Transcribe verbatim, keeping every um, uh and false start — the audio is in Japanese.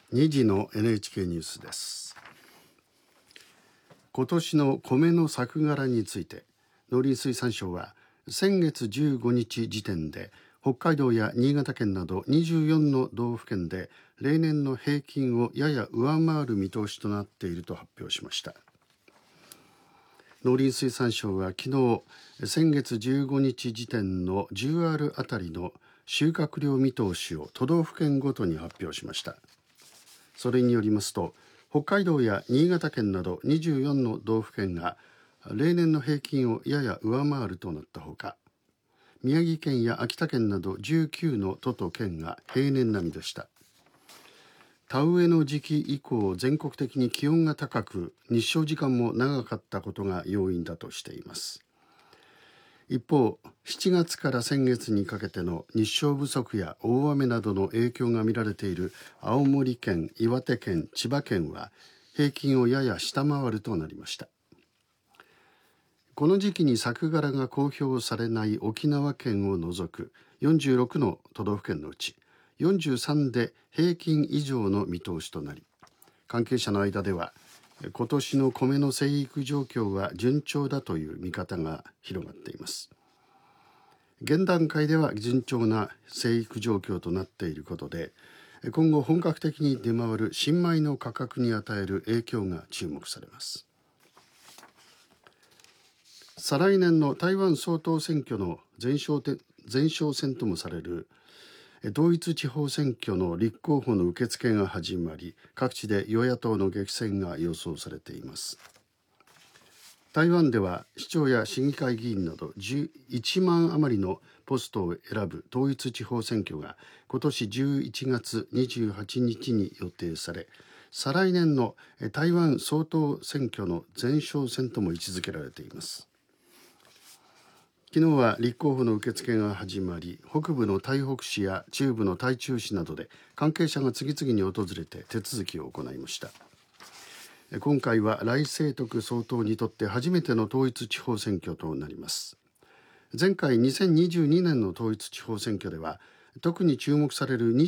にじの エヌエイチケー ニュースです。今年の米の作柄について、農林水産省は先月じゅうごにち時点で北海道や新潟県などにじゅうよんの道府県で例年の平均をやや上回る見通しとなっていると発表しました。農林水産省は昨日、先月じゅうごにち時点のじゅうアールルあたりの収穫量見通しを都道府県ごとに発表しました。それによりますと、北海道や新潟県などにじゅうよんの道府県が例年の平均をやや上回るとなったほか、宮城県や秋田県などじゅうきゅうの都と県が平年並みでした。田植えの時期以降、全国的に気温が高く、日照時間も長かったことが要因だとしています。一方、しちがつから先月にかけての日照不足や大雨などの影響が見られている青森県、岩手県、千葉県は平均をやや下回るとなりました。この時期に作柄が公表されない沖縄県を除くよんじゅうろくの都道府県のうちよんじゅうさんで平均以上の見通しとなり、関係者の間では今年の米の生育状況は順調だという見方が広がっています。現段階では順調な生育状況となっていることで、今後本格的に出回る新米の価格に与える影響が注目されます。再来年の台湾総統選挙の前哨て前哨戦ともされる統一地方選挙の立候補の受付が始まり、各地で与野党の激戦が予想されています。台湾では市長や市議会議員などじゅういちまん余りのポストを選ぶ統一地方選挙が今年じゅういちがつにじゅうはちにちに予定され、再来年の台湾総統選挙の前哨戦とも位置づけられています。昨日は立候補の受付が始まり、北部の台北市や中部の台中市などで関係者が次々に訪れて手続きを行いました。今回は頼清徳総統にとって初めての統一地方選挙となります。前回にせんにじゅうにねんの統一地方選挙では特に注目される